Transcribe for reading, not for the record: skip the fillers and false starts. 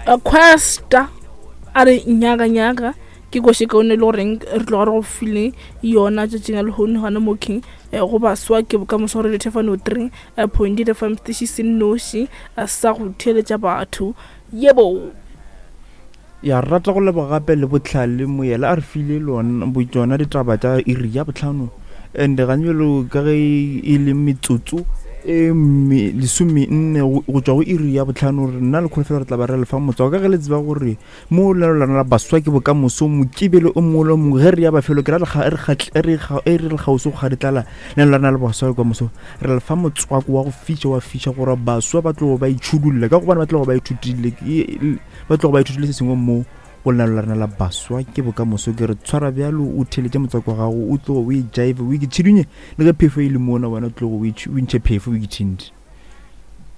questa a re nyaga ke go se ka one le goreng re tlo go file yona tšatšing a lehone gana moking go baswa ke ka moso re Tefano 3 pointile FM station noši a sa go theletša batho yebo ya rata go leba gape le botlhale moyela a re file lona botšona ditaba tša iri ya botlhano and ganjelo ka ge e le metsotso lesome go tšwa go iri ya botlhano re nna le kgolofela re tla ba re lefa motswako ka ge le tseba gore mo lelolana la baswa ke bokamoso mokibele o mongwe mongwe ge re ya bafelo ke re le kgauso go ga ditlala lelolana le baswa ka moso re lefa motswako wa go fiša gore baswa ba tlogo ba itšhudulla ka gobane ba tlogo ba ithutile se sengwe mo go lelolana la baswa ke bokamoso ke re tshwara bjalo o theletše motswako wa gago o tlogo o e jive o ikitšhidunye le ge phefo e le mona wena o tlogo o ntšhe phefo o ikitšhinde